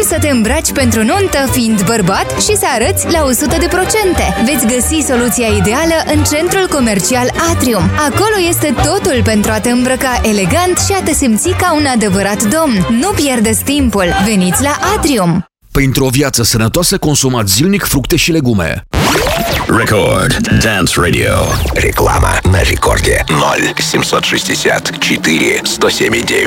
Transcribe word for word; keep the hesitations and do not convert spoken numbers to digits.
să te îmbraci pentru nuntă fiind bărbat și să arăți la o sută de procente. Veți găsi soluția ideală în centrul comercial Atrium. Acolo este totul pentru a te îmbrăca elegant și a te simți ca un adevărat domn. Nu pierdeți timpul. Veniți la Atrium! Pentru o viață sănătoasă, consumați zilnic fructe și legume. Record Dance Radio. Реклама на рекорде ноль семьсот шестьдесят четыре сто семь девять.